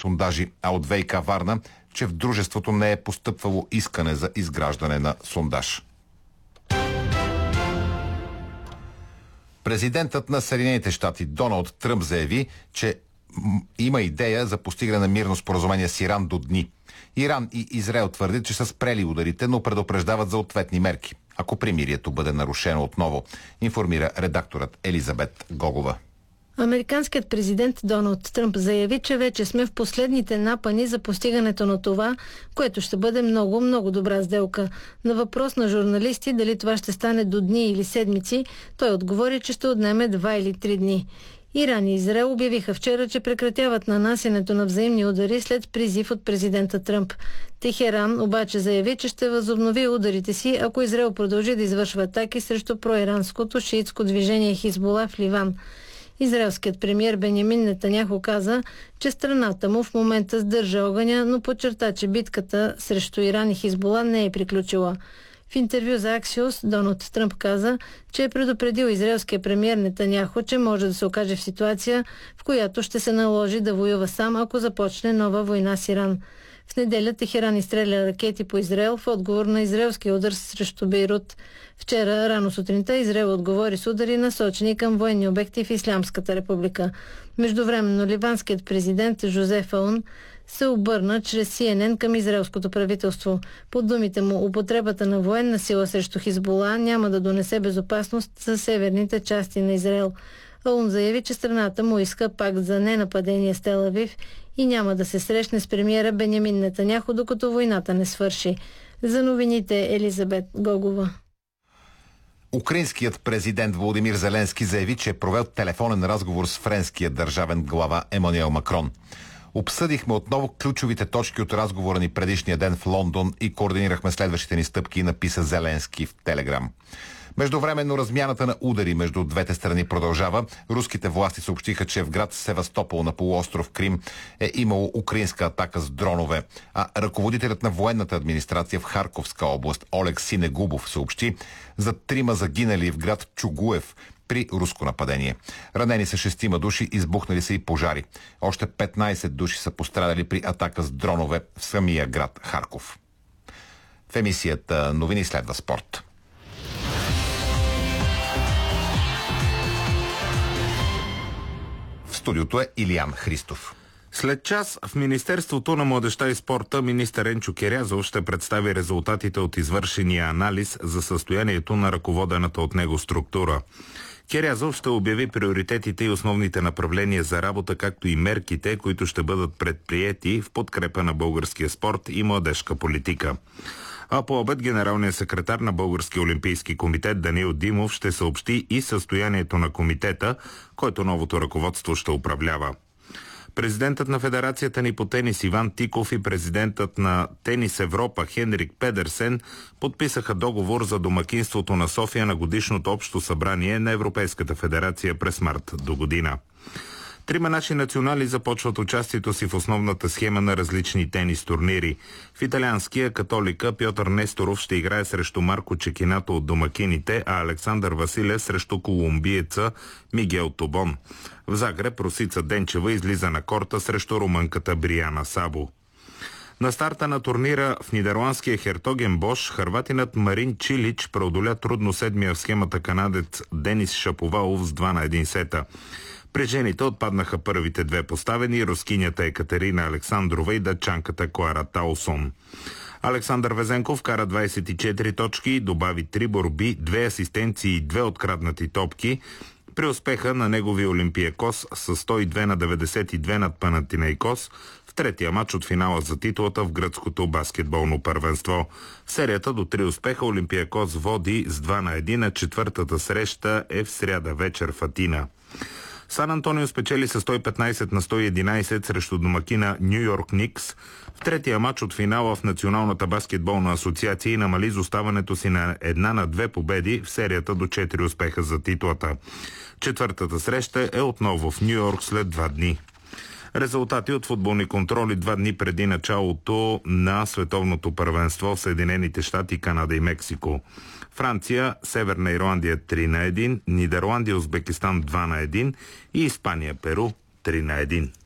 сондажи, а от ВиК Варна, че в дружеството не е постъпвало искане за изграждане на сондаж. Президентът на Съединените щати Доналд Тръмп заяви, че има идея за постигане на мирно споразумение с Иран до дни. Иран и Израел твърдят, че са спрели ударите, но предупреждават за ответни мерки, ако примирието бъде нарушено отново, информира редакторът Елизабет Гогова. Американският президент Доналд Тръмп заяви, че вече сме в последните напъни за постигането на това, което ще бъде много, много добра сделка. На въпрос на журналисти дали това ще стане до дни или седмици, той отговори, че ще отнеме 2 или 3 дни. Иран и Израел обявиха вчера, че прекратяват нанасянето на взаимни удари след призив от президента Тръмп. Техеран обаче заяви, че ще възобнови ударите си, ако Израел продължи да извършва атаки срещу проиранското шиитско движение Хизбула в Ливан. Израелският премиер Бенямин Нетаняху каза, че страната му в момента сдържа огъня, но подчерта, че битката срещу Иран и Хизбула не е приключила. В интервю за Аксиос Доналд Тръмп каза, че е предупредил израелския премиер Нетаняху, че може да се окаже в ситуация, в която ще се наложи да воюва сам, ако започне нова война с Иран. В неделя Техеран изстреля ракети по Израел в отговор на израелския удар срещу Бейрут. Вчера, рано сутринта, Израел отговори с удари, насочени към военни обекти в Ислямската република. Междувременно ливанският президент Жозеф Аун се обърна чрез CNN към израелското правителство. По думите му, употребата на военна сила срещу Хизбула няма да донесе безопасност за северните части на Израел. Аун заяви, че страната му иска пакт за ненападение с Тел Авив и няма да се срещне с премиера Бенямин Нетаняху, докато войната не свърши. За новините Елизабет Гогова. Украинският президент Володимир Зеленски заяви, че е провел телефонен разговор с френския държавен глава Емануел Макрон. Обсъдихме отново ключовите точки от разговора ни предишния ден в Лондон и координирахме следващите ни стъпки, написа Зеленски в Телеграм. Междувременно размяната на удари между двете страни продължава. Руските власти съобщиха, че в град Севастопол на полуостров Крим е имало украинска атака с дронове, а ръководителят на военната администрация в Харковска област Олег Синегубов съобщи за 3 загинали в град Чугуев при руско нападение. Ранени са 6 души, избухнали са и пожари. Още 15 души са пострадали при атака с дронове в самия град Харков. В емисията новини следва спорт. В студиото е Илиян Христов. След час в Министерството на младежта и спорта министър Енчо Керязов ще представи резултатите от извършения анализ за състоянието на ръководената от него структура. Керязов ще обяви приоритетите и основните направления за работа, както и мерките, които ще бъдат предприети в подкрепа на българския спорт и младежка политика. А по обед генералният секретар на Българския олимпийски комитет Даниил Димов ще съобщи и състоянието на комитета, който новото ръководство ще управлява. Президентът на Федерацията ни по тенис Иван Тиков и президентът на Тенис Европа Хенрик Педерсен подписаха договор за домакинството на София на годишното общо събрание на Европейската федерация през март до година. 3 наши национали започват участието си в основната схема на различни тенис турнири. В италианския католика Пьотър Несторов ще играе срещу Марко Чекинато от домакините, а Александър Василев срещу колумбиеца Мигел Тобон. В Загреб Русица Денчева излиза на корта срещу румънката Бриана Сабо. На старта на турнира в нидерландския Хертогенбош хърватинът Марин Чилич преодоля трудно седмия в схемата канадец Денис Шаповалов с 2-1 сета. При жените отпаднаха първите 2 поставени, рускинята Екатерина Александрова и датчанката Клара Таулсон. Александър Везенков кара 24 точки, добави 3 борби, 2 асистенции и 2 откраднати топки. При успеха на неговия Олимпиакос с 102-92 над Панатинейкос в третия матч от финала за титулата в гръцкото баскетболно първенство. В серията до 3 успеха Олимпиакос води с 2-1, а четвъртата среща е в сряда вечер в Атина. Сан Антонио спечели с 115-111 срещу домакина Ню Йорк Никс в третия матч от финала в Националната баскетболна асоциация и намали изоставането си на 1-2 победи в серията до 4 успеха за титлата. Четвъртата среща е отново в Ню Йорк след 2 дни. Резултати от футболни контроли 2 дни преди началото на световното първенство в Съединените щати, Канада и Мексико. Франция, Северна Ирландия 3-1, Нидерландия, Узбекистан 2-1 и Испания, Перу 3-1.